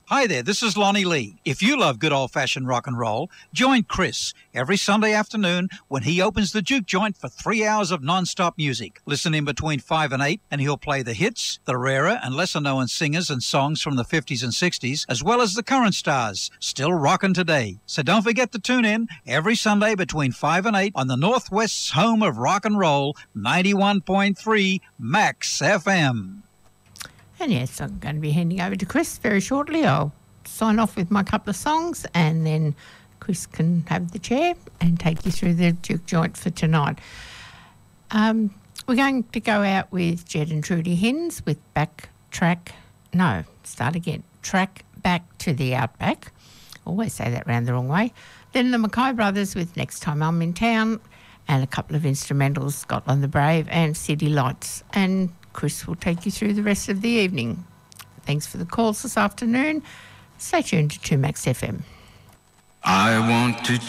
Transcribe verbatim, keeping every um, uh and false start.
Hi there, this is Lonnie Lee. If you love good old-fashioned rock and roll, join Chris every Sunday afternoon when he opens the juke joint for three hours of non-stop music. Listen in between five and eight, and he'll play the hits, the rarer and lesser-known singers and songs from the fifties and sixties, as well as the current stars, still rocking today. So don't forget to tune in every Sunday between five and eight on the Northwest's home of rock and roll, ninety-one point three Max F M. And yes, I'm going to be handing over to Chris very shortly. I'll sign off with my couple of songs and then Chris can have the chair and take you through the juke joint for tonight. Um, we're going to go out with Jed and Trudy Hins with Back Track, no, start again, Track Back to the Outback. Always say that round the wrong way. Then the Mackay Brothers with Next Time I'm in Town, and a couple of instrumentals, Scotland the Brave and City Lights. And Chris will take you through the rest of the evening. Thanks for the calls this afternoon. Stay tuned to two Max F M. I want to